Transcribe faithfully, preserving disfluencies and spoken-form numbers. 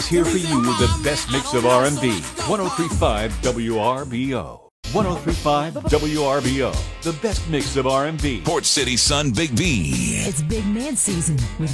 Here for you the best mix of R and B. one oh three point five W R B O. one oh three point five W R B O. The best mix of R and B. Port City Sun Big B. It's big man season with